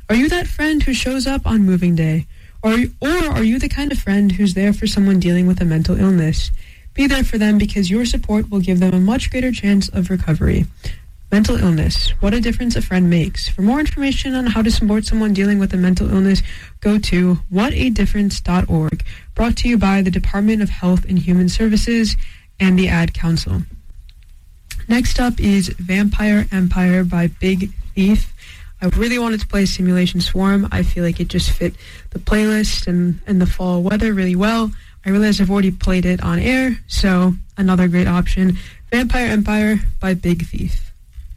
Are you that friend who shows up on moving day? Or are you the kind of friend who's there for someone dealing with a mental illness? Be there for them because your support will give them a much greater chance of recovery. Mental illness. What a difference a friend makes. For more information on how to support someone dealing with a mental illness, go to whatadifference.org. Brought to you by the Department of Health and Human Services and the Ad Council. Next up is Vampire Empire by Big Thief. I really wanted to play Simulation Swarm. I feel like it just fit the playlist and the fall weather really well. I realize I've already played it on air, so another great option. Vampire Empire by Big Thief.